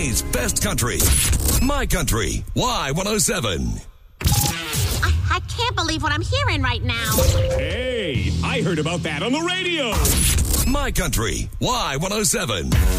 Best country. My Country. Y107. I can't believe what I'm hearing right now. Hey, I heard about that on the radio. My Country. Y107.